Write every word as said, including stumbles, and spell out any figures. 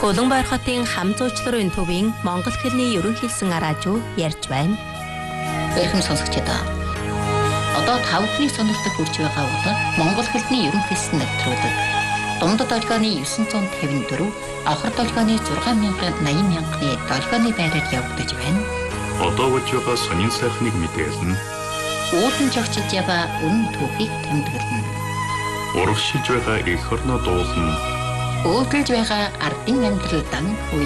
Улаанбаатар хотын хам зуучларын төвийн Монгол хэлний ерөнхийлсэн араажуу ярьж байна. Эрхэм сонсогчдоо. Одоо тавхны сонирхолтой хүрч байгаа бол Монгол хэлний ерөнхийлсэн нэвтрүүлэг. Дундад долгионы девятьсот пятьдесят четыре, авхар долгионы шесть тысяч восемьдесят мянганы долгионы байраар явагдаж байна. Одоо болж байгаа сонин сайхныг мэдээлнэ. Уулын жогчж яваа үнэн түүхийг тэмдэглэнэ. Урагшилж байгаа эх орноо дуулна. Өөдөлж байгаа ардын амьдралдан